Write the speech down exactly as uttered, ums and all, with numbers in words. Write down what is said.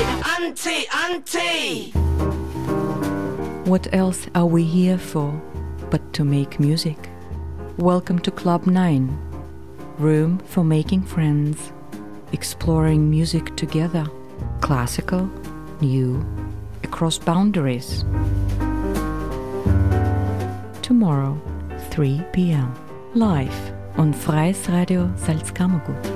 Auntie, auntie. What else are we here for but to make music? Welcome to Club nine, room for making friends, exploring music together, classical, new, across boundaries. Tomorrow, three p.m. live on Freies Radio Salzkammergut.